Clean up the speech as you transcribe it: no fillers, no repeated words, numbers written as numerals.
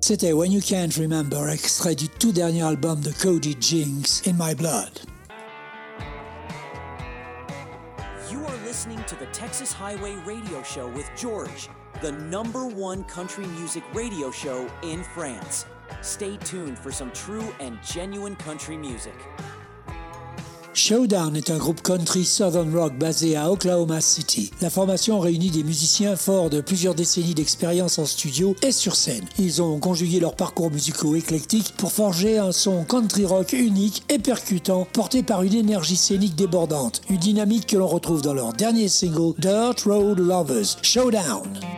C'était When You Can't Remember, extrait du tout dernier album de Cody Jinks, In My Blood. You are listening to the Texas Highway Radio Show with George, the #1 country music radio show in France. Stay tuned for some true and genuine country music. Showdown est un groupe country southern rock basé à Oklahoma City. La formation réunit des musiciens forts de plusieurs décennies d'expérience en studio et sur scène. Ils ont conjugué leurs parcours musicaux éclectiques pour forger un son country rock unique et percutant, porté par une énergie scénique débordante, une dynamique que l'on retrouve dans leur dernier single Dirt Road Lovers, Showdown.